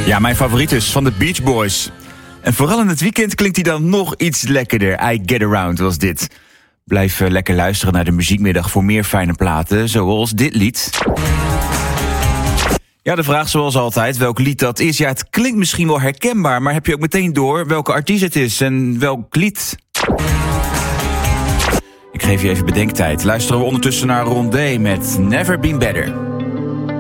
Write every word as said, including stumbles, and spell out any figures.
Ja, mijn favoriet is van de Beach Boys. En vooral in het weekend klinkt hij dan nog iets lekkerder. I Get Around was dit. Blijf uh, lekker luisteren naar de muziekmiddag voor meer fijne platen, zoals dit lied. Ja, de vraag zoals altijd, welk lied dat is. Ja, het klinkt misschien wel herkenbaar, maar heb je ook meteen door welke artiest het is en welk lied? Ik geef je even bedenktijd. Luisteren we ondertussen naar Rondé met Never Been Better.